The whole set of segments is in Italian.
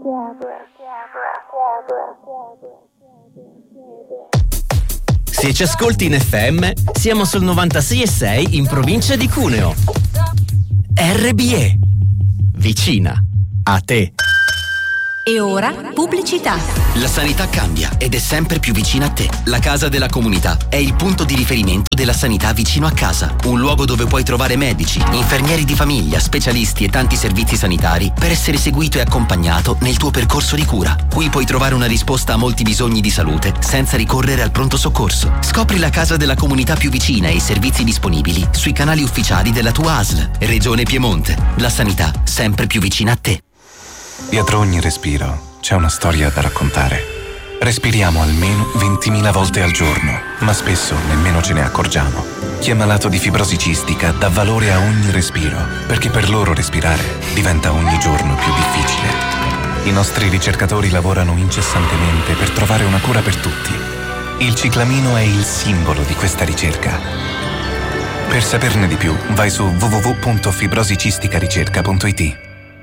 Se ci ascolti in FM, siamo sul 96,6 in provincia di Cuneo. RBE, vicina a te. E ora pubblicità. La sanità cambia ed è sempre più vicina a te. La Casa della Comunità è il punto di riferimento della sanità vicino a casa. Un luogo dove puoi trovare medici, infermieri di famiglia, specialisti e tanti servizi sanitari per essere seguito e accompagnato nel tuo percorso di cura. Qui puoi trovare una risposta a molti bisogni di salute senza ricorrere al pronto soccorso. Scopri la Casa della Comunità più vicina e i servizi disponibili sui canali ufficiali della tua ASL. Regione Piemonte. La sanità sempre più vicina a te. Dietro ogni respiro c'è una storia da raccontare. Respiriamo almeno 20.000 volte al giorno, ma spesso nemmeno ce ne accorgiamo. Chi è malato di fibrosi cistica dà valore a ogni respiro, perché per loro respirare diventa ogni giorno più difficile. I nostri ricercatori lavorano incessantemente per trovare una cura per tutti. Il ciclamino è il simbolo di questa ricerca. Per saperne di più, vai su www.fibrosicisticaricerca.it.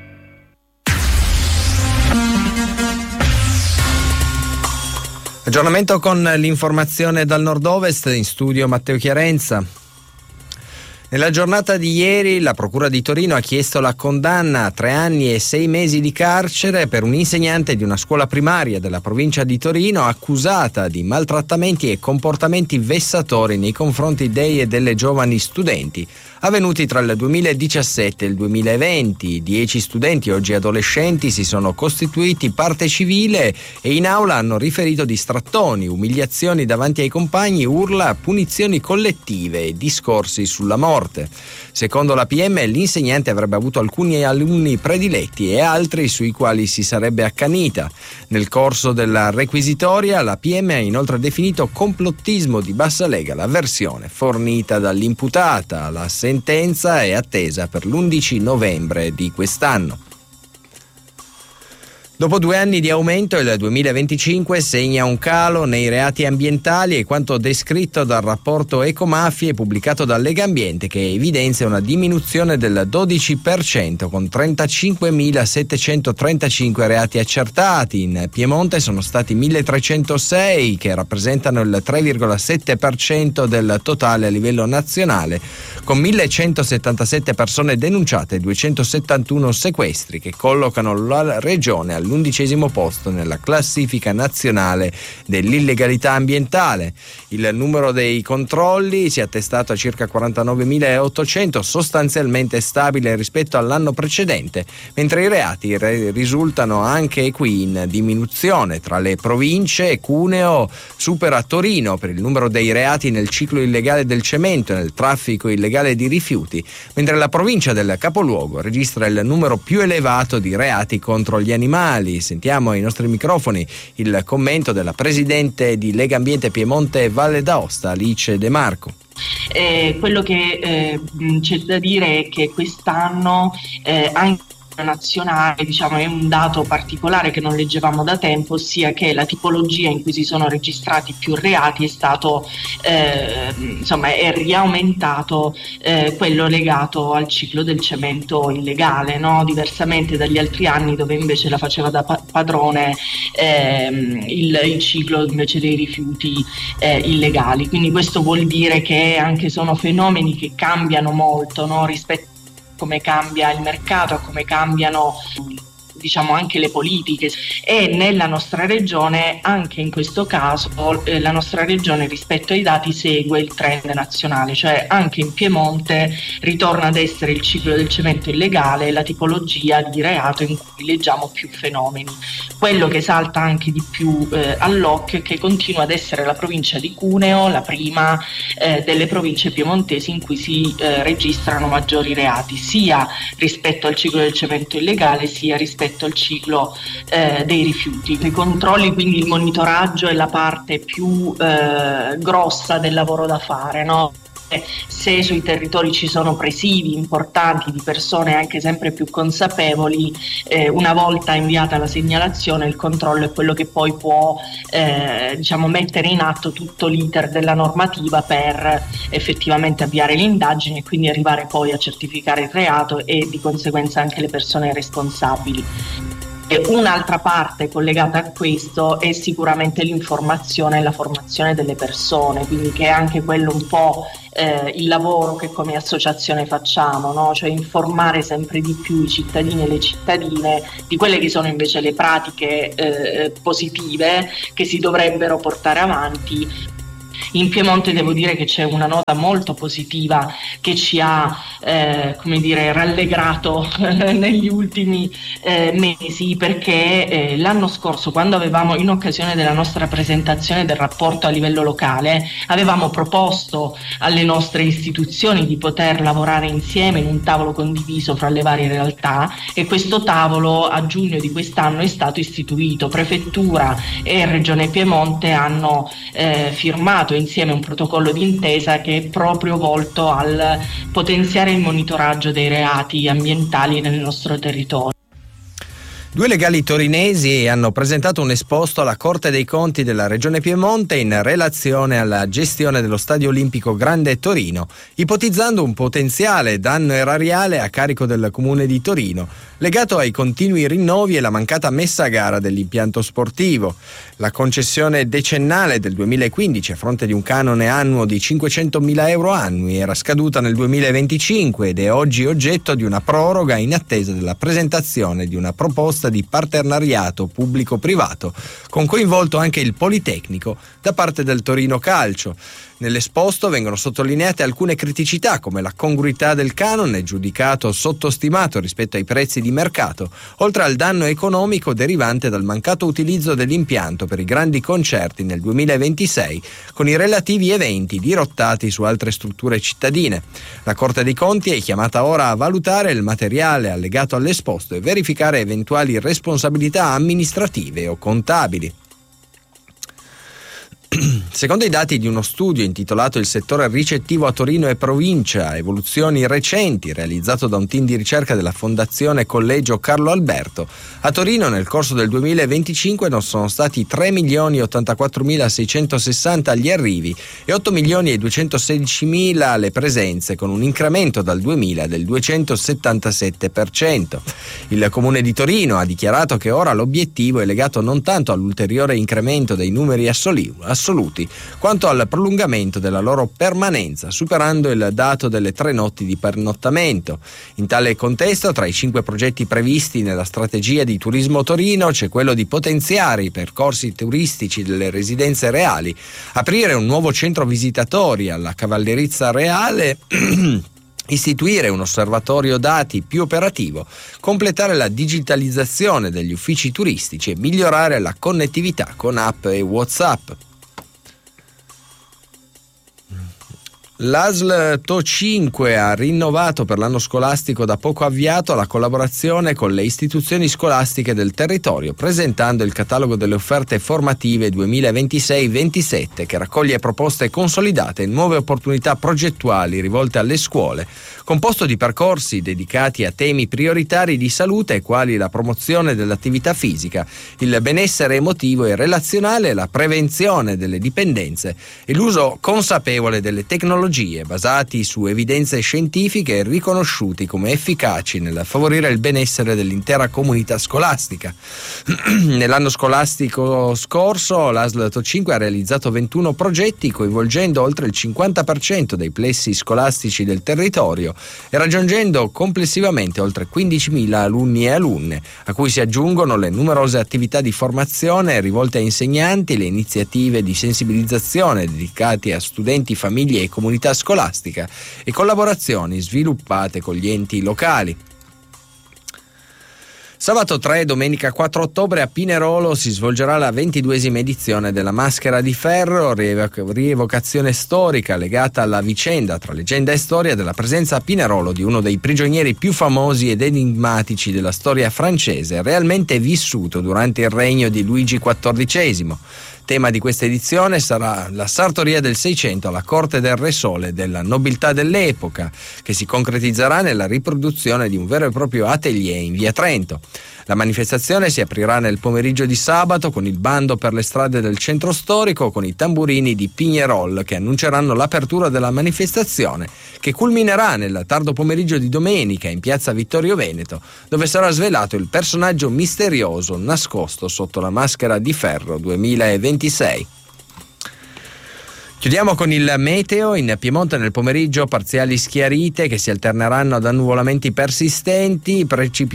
Aggiornamento con l'informazione dal nord-ovest, in studio Matteo Chiarenza. Nella giornata di ieri la Procura di Torino ha chiesto la condanna a 3 anni e 6 mesi di carcere per un insegnante di una scuola primaria della provincia di Torino accusata di maltrattamenti e comportamenti vessatori nei confronti dei e delle giovani studenti avvenuti tra il 2017 e il 2020. 10 studenti, oggi adolescenti, si sono costituiti parte civile e in aula hanno riferito di strattoni, umiliazioni davanti ai compagni, urla, punizioni collettive e discorsi sulla morte. Secondo la PM, l'insegnante avrebbe avuto alcuni alunni prediletti e altri sui quali si sarebbe accanita. Nel corso della requisitoria, la PM ha inoltre definito complottismo di bassa lega la versione fornita dall'imputata. La sentenza è attesa per l'11 novembre di quest'anno. Dopo 2 anni di aumento, il 2025 segna un calo nei reati ambientali e quanto descritto dal rapporto Ecomafie pubblicato da Legambiente, che evidenzia una diminuzione del 12% con 35.735 reati accertati. In Piemonte sono stati 1.306, che rappresentano il 3,7% del totale a livello nazionale, con 1.177 persone denunciate e 271 sequestri, che collocano la regione all'11° posto nella classifica nazionale dell'illegalità ambientale. Il numero dei controlli si è attestato a circa 49.800, sostanzialmente stabile rispetto all'anno precedente, mentre i reati risultano anche qui in diminuzione. Tra le province, Cuneo supera Torino per il numero dei reati nel ciclo illegale del cemento e nel traffico illegale di rifiuti, mentre la provincia del capoluogo registra il numero più elevato di reati contro gli animali. Sentiamo ai nostri microfoni il commento della presidente di Legambiente Piemonte Valle d'Aosta, Alice De Marco. Quello che c'è da dire è che quest'anno anche nazionale, diciamo, è un dato particolare che non leggevamo da tempo, ossia che la tipologia in cui si sono registrati più reati è stato è riaumentato quello legato al ciclo del cemento illegale, no? Diversamente dagli altri anni dove invece la faceva da padrone il ciclo invece dei rifiuti illegali. Quindi questo vuol dire che anche sono fenomeni che cambiano molto, no? Rispetto come cambia il mercato, come cambiano anche le politiche, e nella nostra regione, anche in questo caso, la nostra regione rispetto ai dati segue il trend nazionale, cioè anche in Piemonte ritorna ad essere il ciclo del cemento illegale la tipologia di reato in cui leggiamo più fenomeni. Quello che salta anche di più all'occhio è che continua ad essere la provincia di Cuneo la prima delle province piemontesi in cui si registrano maggiori reati, sia rispetto al ciclo del cemento illegale sia rispetto al ciclo dei rifiuti. I controlli, quindi il monitoraggio, è la parte più grossa del lavoro da fare, no? Se sui territori ci sono presidi importanti di persone anche sempre più consapevoli, una volta inviata la segnalazione, il controllo è quello che poi può mettere in atto tutto l'iter della normativa per effettivamente avviare le indagini e quindi arrivare poi a certificare il reato e di conseguenza anche le persone responsabili. Un'altra parte collegata a questo è sicuramente l'informazione e la formazione delle persone, quindi che è anche quello un po' il lavoro che come associazione facciamo, no? Cioè informare sempre di più i cittadini e le cittadine di quelle che sono invece le pratiche positive che si dovrebbero portare avanti. In Piemonte devo dire che c'è una nota molto positiva che ci ha rallegrato negli ultimi mesi, perché l'anno scorso, quando avevamo, in occasione della nostra presentazione del rapporto a livello locale, avevamo proposto alle nostre istituzioni di poter lavorare insieme in un tavolo condiviso fra le varie realtà, e questo tavolo a giugno di quest'anno è stato istituito. Prefettura e Regione Piemonte hanno firmato insieme un protocollo d'intesa che è proprio volto al potenziare il monitoraggio dei reati ambientali nel nostro territorio. Due legali torinesi hanno presentato un esposto alla Corte dei Conti della Regione Piemonte in relazione alla gestione dello Stadio Olimpico Grande Torino, ipotizzando un potenziale danno erariale a carico del Comune di Torino, legato ai continui rinnovi e la mancata messa a gara dell'impianto sportivo. La concessione decennale del 2015 a fronte di un canone annuo di 500.000 euro annui era scaduta nel 2025 ed è oggi oggetto di una proroga in attesa della presentazione di una proposta di partenariato pubblico-privato, con coinvolto anche il Politecnico da parte del Torino Calcio. Nell'esposto vengono sottolineate alcune criticità, come la congruità del canone, giudicato sottostimato rispetto ai prezzi di mercato, oltre al danno economico derivante dal mancato utilizzo dell'impianto per i grandi concerti nel 2026, con i relativi eventi dirottati su altre strutture cittadine. La Corte dei Conti è chiamata ora a valutare il materiale allegato all'esposto e verificare eventuali responsabilità amministrative o contabili. Secondo i dati di uno studio intitolato Il settore ricettivo a Torino e provincia, evoluzioni recenti, realizzato da un team di ricerca della Fondazione Collegio Carlo Alberto, a Torino nel corso del 2025 non sono stati 3.084.660 gli arrivi e 8.216.000 le presenze, con un incremento dal 2000 del 277%. Il Comune di Torino ha dichiarato che ora l'obiettivo è legato non tanto all'ulteriore incremento dei numeri assoluti, quanto al prolungamento della loro permanenza, superando il dato delle 3 notti di pernottamento. In tale contesto, tra i 5 progetti previsti nella strategia di Turismo Torino c'è quello di potenziare i percorsi turistici delle residenze reali, aprire un nuovo centro visitatori alla Cavallerizza Reale, istituire un osservatorio dati più operativo, completare la digitalizzazione degli uffici turistici e migliorare la connettività con app e WhatsApp. L'ASL To5 ha rinnovato per l'anno scolastico da poco avviato la collaborazione con le istituzioni scolastiche del territorio, presentando il catalogo delle offerte formative 2026-27, che raccoglie proposte consolidate e nuove opportunità progettuali rivolte alle scuole, composto di percorsi dedicati a temi prioritari di salute quali la promozione dell'attività fisica, il benessere emotivo e relazionale, la prevenzione delle dipendenze e l'uso consapevole delle tecnologie basati su evidenze scientifiche riconosciuti come efficaci nel favorire il benessere dell'intera comunità scolastica. Nell'anno scolastico scorso l'ASL To5 ha realizzato 21 progetti coinvolgendo oltre il 50% dei plessi scolastici del territorio e raggiungendo complessivamente oltre 15.000 alunni e alunne, a cui si aggiungono le numerose attività di formazione rivolte a insegnanti, le iniziative di sensibilizzazione dedicate a studenti, famiglie e comunità scolastica e collaborazioni sviluppate con gli enti locali. Sabato 3 e domenica 4 ottobre a Pinerolo si svolgerà la 22esima edizione della Maschera di Ferro, rievocazione storica legata alla vicenda tra leggenda e storia della presenza a Pinerolo di uno dei prigionieri più famosi ed enigmatici della storia francese, realmente vissuto durante il regno di Luigi XIV. Tema di questa edizione sarà la sartoria del Seicento alla corte del Re Sole della nobiltà dell'epoca, che si concretizzerà nella riproduzione di un vero e proprio atelier in via Trento. La manifestazione si aprirà nel pomeriggio di sabato con il bando per le strade del centro storico, con i tamburini di Pignerol che annunceranno l'apertura della manifestazione, che culminerà nel tardo pomeriggio di domenica in piazza Vittorio Veneto, dove sarà svelato il personaggio misterioso nascosto sotto la maschera di ferro 2026. Chiudiamo con il meteo. In Piemonte nel pomeriggio parziali schiarite che si alterneranno ad annuvolamenti persistenti,